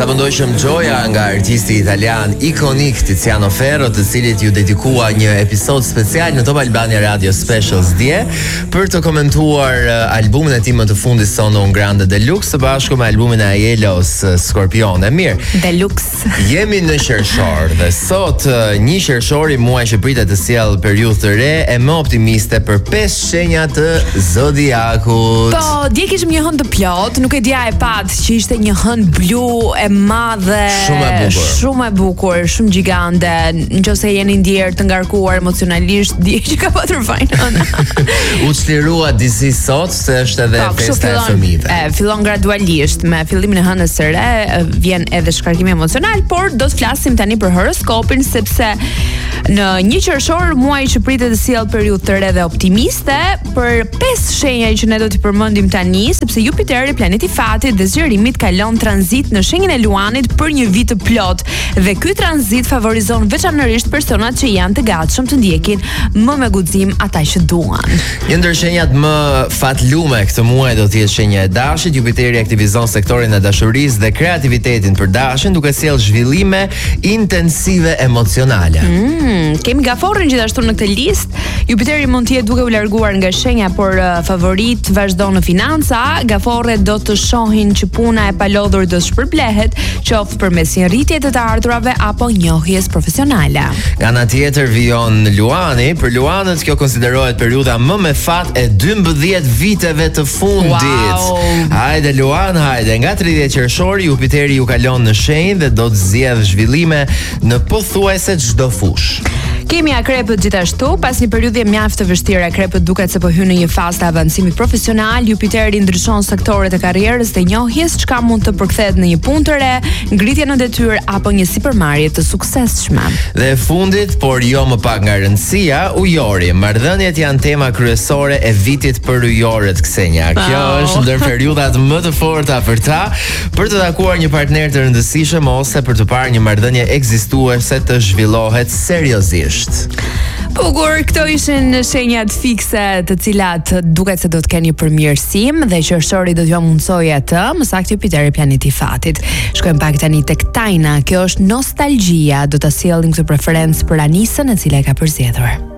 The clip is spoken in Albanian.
Sa pëndojshëm gjoja nga artisti italian ikonik Tiziano Ferro, të cilit ju dedikua një episod special në Top Albania Radio Specials dje, për të komentuar albumin e tij më të fundit Sono un Grande Deluxe, së bashku me albumin e Ajelos Scorpione. Mirë. Deluxe. Jemi në qershor dhe sot një qershori muaj që pritet të sjell periudhë të re e më optimiste për 5 shenja të zodiakut. Po, dje kishim një hënë të plot, nuk e dija e pat që ishte një hënë blu e madhe, shumë e bukur, shumë gjigande. Nëse jeni ndjer të ngarkuar emocionalisht, di që ka patur fajin. U çlirua disi sot se është edhe festa e fëmijëve. Fillon gradualisht me fillimin e hënës së re, vjen edhe shkarkimi emocional, por do të flasim tani për horoskopin sepse në një qershor, muaj që pritet të sjellë periudhë të re dhe optimiste, për 5 shenja që ne do t'i përmendim tani, sepse Jupiteri, planeti i fatit dhe zgjerimit, kalon tranzit në shenjën e Luanit për një vit të plot. Dhe ky tranzit favorizon veçanërisht personat që janë të gatshëm të ndjekin më me guxim ata që duan. Një ndër shenjat më fatlume këtë muaj do të jetë shenja e dashit. Jupiteri aktivizon sektorin e dashurisë dhe kreativitetin për dashin, duke sjellë zhvillime intensive emocionale. Kemi gaforrin gjithashtu në këtë listë. Jupiteri mund të jetë duke u larguar nga shenja, por favorit vazhdon në financa. Gaforret do të shohin që puna e palodhur do të shpërblehet, qoftë përmes një rritje të ardhurave apo njohjes profesionale. Nga ana tjetër vijon Luani. Për Luanët kjo konsiderohet periudha më me fat e 12 viteve të fundit. Wow. Hajde Luan, hajde. Nga 30 qershori Jupiteri ju kalon në shenjë dhe do të zgjedh zhvillime në pothuajse çdo fushë. Kemi akrepët gjithashtu, pas një periudhje mjaft të vështirë, akrepët duket se po hyn në një fazë të avancimit profesional. Jupiteri ndryshon sektoret e karrierës dhe njohjes, çka mund të përkthehet në një punë të re, ngritje në detyrë apo një sipërmarrje të suksesshme. Dhe fundit, por jo më pak nga rëndësia, ujori. Marrëdhëniet janë tema kryesore e vitit për ujorët, Ksenja. Kjo është ndër periudhat më të forta për ta, për të takuar një partner të rëndësishëm ose për të parë një marrëdhënie ekzistuese të zhvillohet seriozisht. Por këto ishin shenjat fikse të cilat duket se do të kenë një përmirësim dhe qershori do t'ju mundsojë atë, më saktë Jupiteri, planeti i fatit. Shkojmë pak tani tek Tajna. Kjo është nostalgjia, do ta sjellim këtë preferencë për Anisën, e cila e ka përzgjedhur.